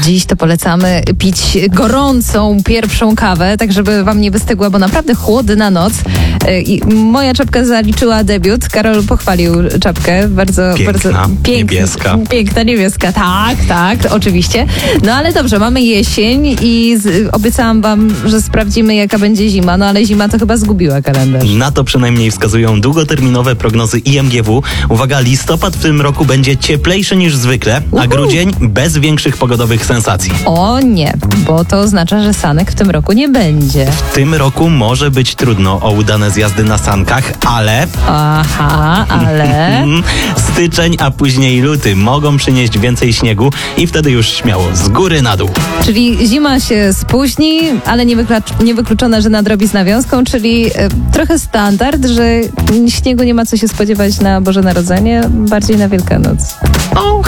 Dziś to polecamy pić gorącą pierwszą kawę, tak żeby wam nie wystygła, bo naprawdę chłodna noc. I moja czapka zaliczyła debiut. Karol pochwalił czapkę. Bardzo niebieska. Piękna, niebieska. Tak, oczywiście. No ale dobrze, mamy jesień i obiecałam wam, że sprawdzimy, jaka będzie zima. No ale zima to chyba zgubiła kalendarz. Na to przynajmniej wskazują długoterminowe prognozy IMGW. Uwaga, listopad w tym roku będzie cieplejszy niż zwykle, a grudzień bez większych pogodowych sensacji. O nie, bo to oznacza, że sanek w tym roku nie będzie. W tym roku może być trudno o udane zjazdy na sankach, ale... ale... Styczeń, a później luty mogą przynieść więcej śniegu i wtedy już śmiało z góry na dół. Czyli zima się spóźni, ale niewykluczone, że nadrobi z nawiązką, czyli trochę standard, że śniegu nie ma co się spodziewać na Boże Narodzenie, bardziej na Wielkanoc.